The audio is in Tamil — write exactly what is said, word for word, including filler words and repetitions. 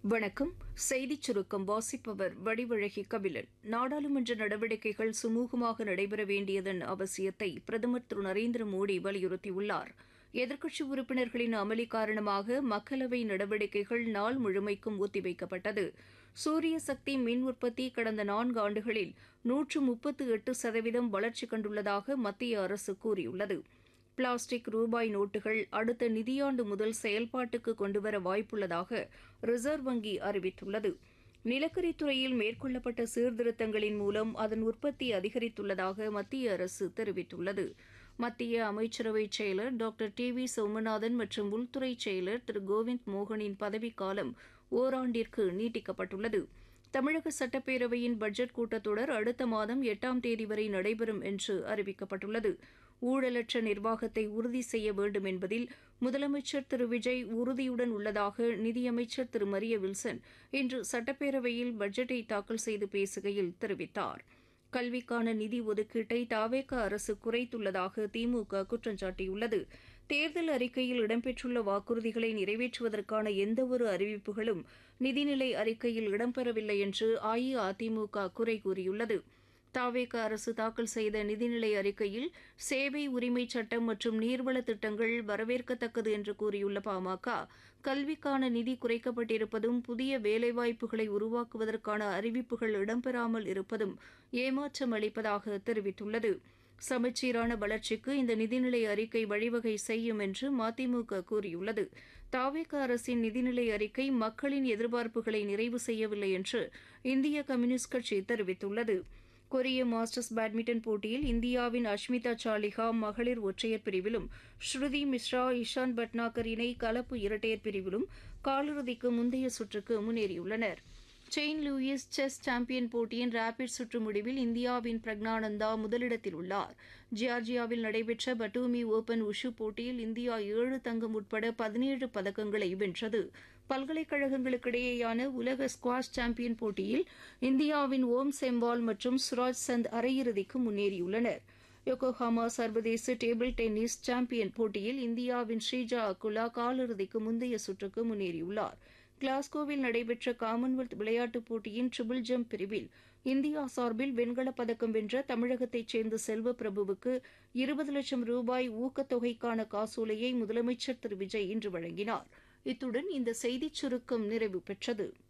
வணக்கம். செய்திச் சுருக்கம் வாசிப்பவர் வடிவழகி கபிலன். நாடாளுமன்ற நடவடிக்கைகள் சுமூகமாக நடைபெற வேண்டியதன் அவசியத்தை பிரதமர் திரு நரேந்திர மோடி வலியுறுத்தியுள்ளார். எதிர்க்கட்சி உறுப்பினர்களின் அமளி காரணமாக மக்களவை நடவடிக்கைகள் நாள் முழுமைக்கும் ஒத்திவைக்கப்பட்டது. சூரிய சக்தி மின் உற்பத்தி கடந்த நான்கு ஆண்டுகளில் நூற்று முப்பத்து எட்டு சதவீதம் வளர்ச்சி கண்டுள்ளதாக மத்திய அரசு கூறியுள்ளது. பிளாஸ்டிக் ரூபாய் நோட்டுகள் அடுத்த நிதியாண்டு முதல் செயல்பாட்டுக்கு கொண்டுவர வாய்ப்புள்ளதாக ரிசர்வ் வங்கி அறிவித்துள்ளது. நிலக்கரித்துறையில் மேற்கொள்ளப்பட்ட சீர்திருத்தங்களின் மூலம் அதன் உற்பத்தி அதிகரித்துள்ளதாக மத்திய அரசு தெரிவித்துள்ளது. மத்திய அமைச்சரவை செயலர் டாக்டர் டி வி சோமநாதன் மற்றும் உள்துறை செயலர் திரு கோவிந்த் மோகனின் பதவிக்காலம் ஓராண்டிற்கு நீட்டிக்கப்பட்டுள்ளது. தமிழக சட்டப்பேரவையின் பட்ஜெட் கூட்டத்தொடர் அடுத்த மாதம் எட்டாம் தேதி வரை நடைபெறும் என்று அறிவிக்கப்பட்டுள்ளது. ஊழலற்ற நிர்வாகத்தை உறுதி செய்ய வேண்டும் என்பதில் முதலமைச்சர் திரு விஜய் உறுதியுடன் உள்ளதாக நிதியமைச்சர் திரு மரிய வில்சன் இன்று சட்டப்பேரவையில் பட்ஜெட்டை தாக்கல் செய்து பேசுகையில் தெரிவித்தார். கல்விக்கான நிதி ஒதுக்கீட்டை தவேக அரசு குறைத்துள்ளதாக திமுக குற்றம் சாட்டியுள்ளது. தேர்தல் அறிக்கையில் இடம்பெற்றுள்ள வாக்குறுதிகளை நிறைவேற்றுவதற்கான எந்தவொரு அறிவிப்புகளும் நிதிநிலை அறிக்கையில் இடம்பெறவில்லை என்று அஇஅதிமுக குறை கூறியுள்ளது. தவேக அரசு தாக்கல் செய்த நிதிநிலை அறிக்கையில் சேவை உரிமை சட்டம் மற்றும் நீர்வள திட்டங்கள் வரவேற்கத்தக்கது என்று கூறியுள்ள பாமக, கல்விக்கான நிதி குறைக்கப்பட்டிருப்பதும் புதிய வேலைவாய்ப்புகளை உருவாக்குவதற்கான அறிவிப்புகள் இடம்பெறாமல் இருப்பதும் ஏமாற்றம் அளிப்பதாக தெரிவித்துள்ளது. சமச்சீரான வளர்ச்சிக்கு இந்த நிதிநிலை அறிக்கை வழிவகை செய்யும் என்று மதிமுக கூறியுள்ளது. தவேக அரசின் நிதிநிலை அறிக்கை மக்களின் எதிர்பார்ப்புகளை நிறைவு செய்யவில்லை என்று இந்திய கம்யூனிஸ்ட் கட்சி தெரிவித்துள்ளது. கொரிய மாஸ்டர்ஸ் பேட்மிண்டன் போட்டியில் இந்தியாவின் அஷ்மிதா சாலிஹா மகளிர் ஒற்றையர் பிரிவிலும், ஸ்ருதி மிஸ்ரா இஷான் பட்னாகர் இணை கலப்பு இரட்டையர் பிரிவிலும் காலிறுதிக்கு முந்தைய சுற்றுக்கு முன்னேறியுள்ளனர். செயின்ட் லூயிஸ் செஸ் சாம்பியன் போட்டியின் ரேபிட் சுற்று முடிவில் இந்தியாவின் பிரக்னானந்தா முதலிடத்தில் உள்ளார். ஜியார்ஜியாவில் நடைபெற்ற பட்டூமி ஓபன் உஷு போட்டியில் இந்தியா ஏழு தங்கம் உட்பட பதினேழு பதக்கங்களை வென்றது. பல்கலைக்கழகங்களுக்கிடையேயான உலக ஸ்குவாஷ் சாம்பியன் போட்டியில் இந்தியாவின் ஓம் செம்வால் மற்றும் சுராஜ் சந்த் அரையிறுதிக்கு முன்னேறியுள்ளனர். யோகோஹாமா சர்வதேச டேபிள் டென்னிஸ் சாம்பியன் போட்டியில் இந்தியாவின் ஸ்ரீஜா அக்குலா காலிறுதிக்கு முந்தைய சுற்றுக்கு முன்னேறியுள்ளார். கிளாஸ்கோவில் நடைபெற்ற காமன்வெல்த் விளையாட்டுப் போட்டியின் ட்ரிபிள் ஜம்ப் பிரிவில் இந்தியா சார்பில் வெண்கலப் பதக்கம் வென்ற தமிழகத்தைச் சேர்ந்த செல்வப்பிரபுவுக்கு இருபது லட்சம் ரூபாய் ஊக்கத்தொகைக்கான காசோலையை முதலமைச்சர் திரு விஜய் இன்று வழங்கினார். இத்துடன் இந்த செய்திச் சுருக்கம் நிறைவு பெற்றது.